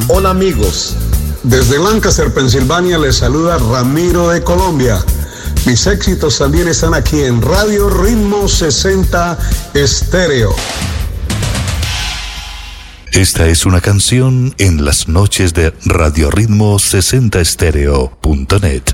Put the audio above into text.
Hola amigos, desde Lancaster, Pensilvania les saluda Ramiro de Colombia. Mis éxitos también están aquí en Radio Ritmo 60 Estéreo. Esta es una canción en las noches de Radio Ritmo 60 Estéreo.net.